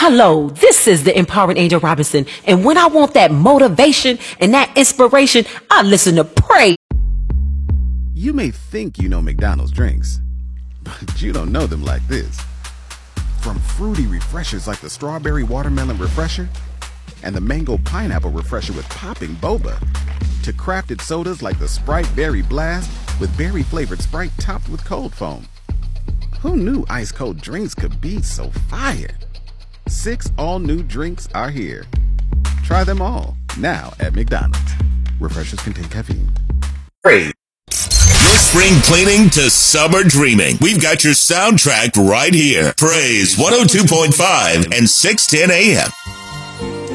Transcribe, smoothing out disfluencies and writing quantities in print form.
Hello, this is the Empowering Angel Robinson, and when I want that motivation and that inspiration, I listen to Praise. You may think you know McDonald's drinks, but you don't know them like this. From fruity refreshers like the Strawberry Watermelon Refresher and the Mango Pineapple Refresher with popping boba, to crafted sodas like the Sprite Berry Blast with berry-flavored Sprite topped with cold foam. Who knew ice-cold drinks could be so fire? 6 all-new drinks are here. Try them all, now at McDonald's. Refreshers contain caffeine. From spring cleaning to summer dreaming, we've got your soundtrack right here. Praise 102.5 and 610 AM.